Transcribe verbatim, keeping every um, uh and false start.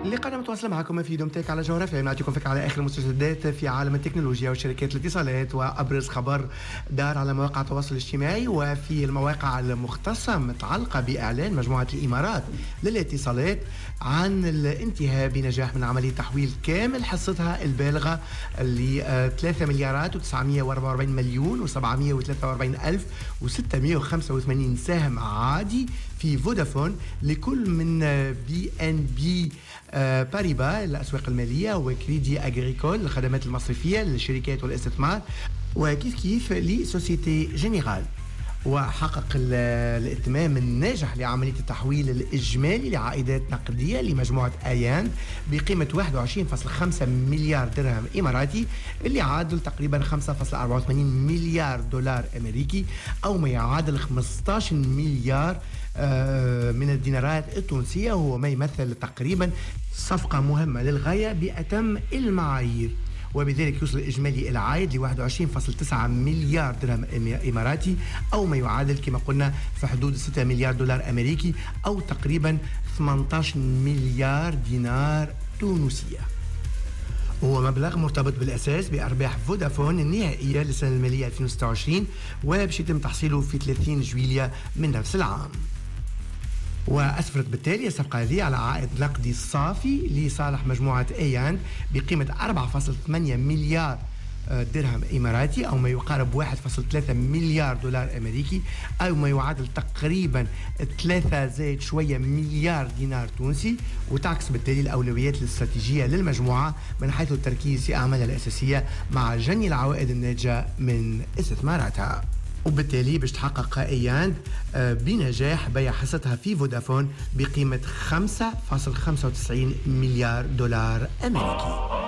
اللقاء متواصل معكم في دومتك على جوهرة فهم، نعطيكم فكرة على آخر المستجدات في عالم التكنولوجيا وشركات الاتصالات وأبرز خبر دار على مواقع التواصل الاجتماعي وفي المواقع المختصة متعلقة بإعلان مجموعة الإمارات للاتصالات عن الانتهاء بنجاح من عملية تحويل كامل حصتها البالغة ل ثلاثة مليارات وتسعمائة وأربعة وأربعين مليون وسبعمائة وثلاثة وأربعين ألف وستمائة وخمسة وثمانين سهم عادي في فودافون لكل من بي ان بي باريبا الأسواق المالية وكريدي أغريكول الخدمات المصرفية للشركات والاستثمار وكيف كيف لسوسيتي جينيرال. وحقق الاتمام الناجح لعملية التحويل الإجمالي لعائدات نقدية لمجموعة آيان بقيمة واحد وعشرين فاصلة خمسة مليار درهم إماراتي اللي عادل تقريبا خمسة فاصلة أربعة وثمانين مليار دولار أمريكي أو ما يعادل خمسة عشر مليار من الدينارات التونسية، وهو ما يمثل تقريبا صفقة مهمة للغاية بأتم المعايير، وبذلك يوصل الإجمالي العائد ل واحد وعشرين فاصلة تسعة مليار درهم إماراتي أو ما يعادل كما قلنا في حدود ستة مليار دولار أمريكي أو تقريبا ثمانية عشر مليار دينار تونسية. هو مبلغ مرتبط بالأساس بأرباح فودافون النهائية للسنة المالية ألفين وستة وعشرين وباش يتم تحصيله في ثلاثين جويلية من نفس العام. وأسفرت بالتالي الصفقة هذه على عائد نقدي صافي لصالح مجموعة ايان بقيمة أربعة فاصلة ثمانية مليار درهم إماراتي أو ما يقارب واحد فاصلة ثلاثة مليار دولار أمريكي أو ما يعادل تقريبا ثلاثة زائد شوية مليار دينار تونسي، وتعكس بالتالي الأولويات الاستراتيجية للمجموعة من حيث التركيز في أعمالها الأساسية مع جني العوائد الناتجة من استثماراتها. وبالتالي باش تحقق اياند بنجاح بيع حصتها في فودافون بقيمة خمسة فاصلة خمسة وتسعين مليار دولار أمريكي.